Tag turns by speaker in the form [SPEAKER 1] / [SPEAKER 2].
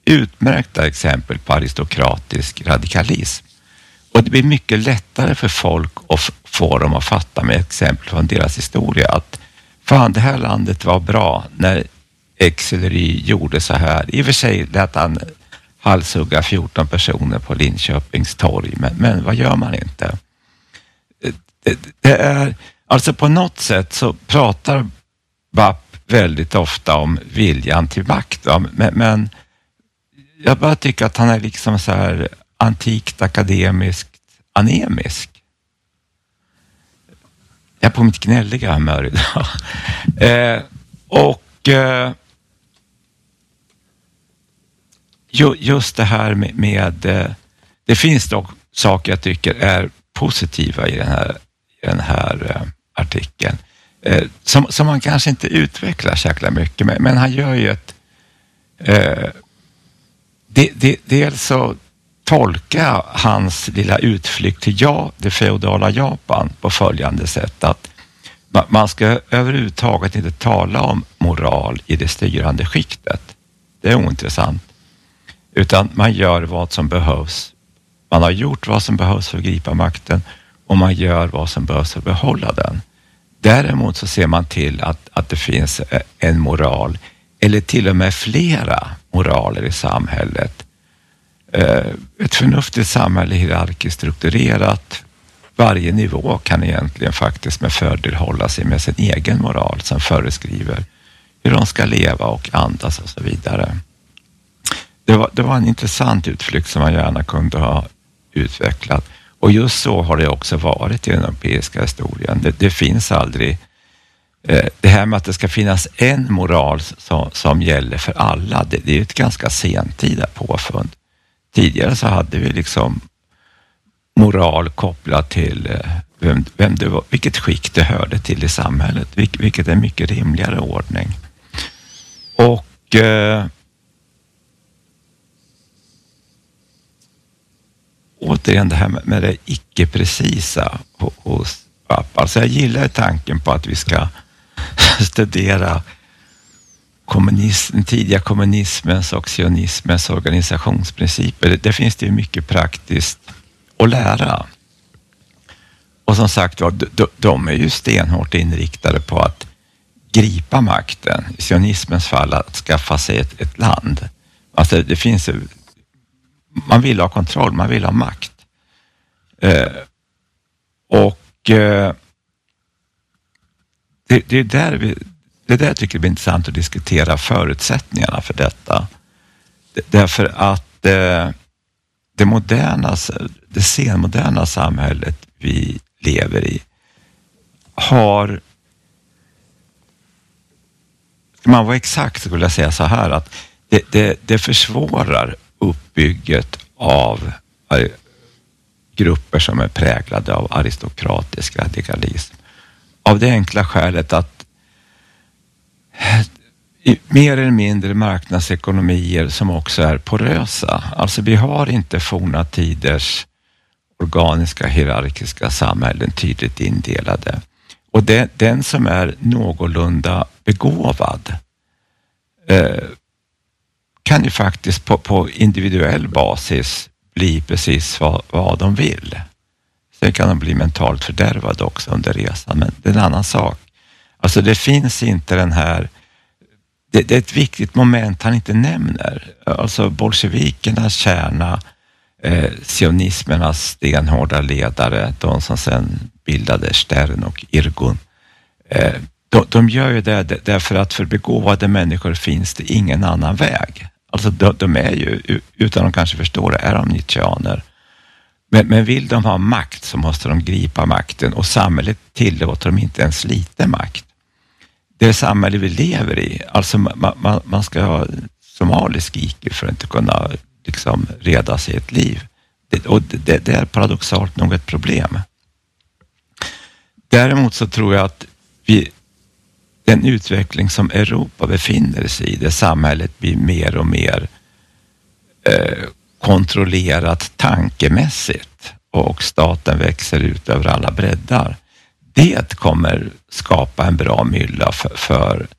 [SPEAKER 1] utmärkta exempel på aristokratisk radikalism. Och det blir mycket lättare för folk att få dem att fatta med exempel från deras historia att fan, det här landet var bra när X eller Y gjorde så här. I och för sig lät han halshugga 14 personer på Linköpings torg, men vad gör man inte? Det är, alltså på något sätt så pratar BAP väldigt ofta om viljan till makt, men jag bara tycker att han är liksom så här antikt, akademiskt, anemisk. Jag är på mitt gnälliga humör idag. Just det här med det finns dock saker jag tycker är positiva i den här artikeln. Som man kanske inte utvecklar särskilt mycket, men han gör ju ett dels så tolka hans lilla utflykt till det feodala Japan på följande sätt att man ska överhuvudtaget inte tala om moral i det styrande skiktet. Det är ointressant. Utan man gör vad som behövs. Man har gjort vad som behövs för att gripa makten och man gör vad som behövs för att behålla den. Däremot så ser man till att det finns en moral eller till och med flera moraler i samhället. Ett förnuftigt samhälle, hierarkiskt strukturerat. Varje nivå kan egentligen faktiskt med fördel hålla sig med sin egen moral som föreskriver hur de ska leva och andas och så vidare. Det var en intressant utflykt som man gärna kunde ha utvecklat. Och just så har det också varit i den europeiska historien. Det finns aldrig det här med att det ska finnas en moral som gäller för alla. Det är ett ganska sentida påfund. Tidigare så hade vi liksom moral kopplat till vem det var, vilket skick det hörde till i samhället, vilket är en mycket rimligare ordning. Och återigen det här med det icke-precisa hos BAP. Alltså jag gillar tanken på att vi ska studera den tidiga kommunismens och sionismens organisationsprinciper. Det finns det ju mycket praktiskt att lära. Och som sagt, de är ju stenhårt inriktade på att gripa makten. I sionismens fall att skaffa sig ett land. Alltså det finns ju, man vill ha kontroll, man vill ha makt. Det är där jag tycker det blir intressant att diskutera förutsättningarna för detta. Därför att det senmoderna samhället vi lever i har, ska man vara exakt så skulle jag säga så här att det försvårar uppbygget av grupper som är präglade av aristokratisk radikalism. Av det enkla skälet att mer eller mindre marknadsekonomier som också är porösa. Alltså vi har inte forna tiders organiska hierarkiska samhällen tydligt indelade. Och den som är någorlunda begåvad kan ju faktiskt på individuell basis bli precis vad de vill. Sen kan de bli mentalt fördärvade också under resan, men det är en annan sak. Alltså det finns inte den här, det är ett viktigt moment han inte nämner. Alltså bolsjevikernas kärna, sionismernas stenhårda ledare, de som sen bildade Stern och Irgun. De gör ju det därför att för begåvade människor finns det ingen annan väg. Alltså de är ju, utan de kanske förstår det, är de nietzscheaner. Men vill de ha makt så måste de gripa makten och samhället tillåter dem inte ens lite makt. Det samhälle vi lever i, alltså man ska ha somalisk IQ för att inte kunna liksom reda sig ett liv. Det är paradoxalt nog ett problem. Däremot så tror jag att den utveckling som Europa befinner sig i, det samhället blir mer och mer kontrollerat tankemässigt och staten växer ut över alla breddar. Det kommer skapa en bra mylla för